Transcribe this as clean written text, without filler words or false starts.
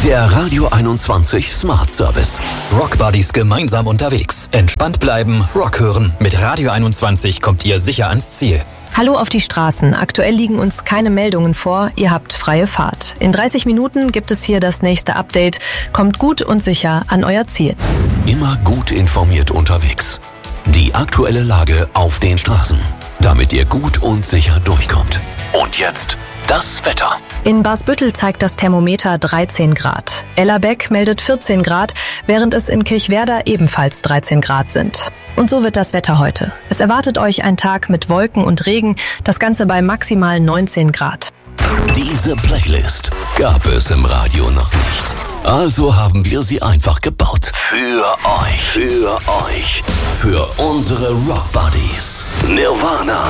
Der Radio 21 Smart Service. Rock Buddies gemeinsam unterwegs. Entspannt bleiben, Rock hören. Mit Radio 21 kommt ihr sicher ans Ziel. Hallo auf die Straßen. Aktuell liegen uns keine Meldungen vor. Ihr habt freie Fahrt. In 30 Minuten gibt es hier das nächste Update. Kommt gut und sicher an euer Ziel. Immer gut informiert unterwegs. Die aktuelle Lage auf den Straßen, damit ihr gut und sicher durchkommt. Und jetzt das Wetter. In Barsbüttel zeigt das Thermometer 13 Grad. Ellerbeck meldet 14 Grad, während es in Kirchwerder ebenfalls 13 Grad sind. Und so wird das Wetter heute. Es erwartet euch ein Tag mit Wolken und Regen, das Ganze bei maximal 19 Grad. Diese Playlist gab es im Radio noch nicht. Also haben wir sie einfach gebaut. Für euch. Für unsere Rock Buddies. Nirvana,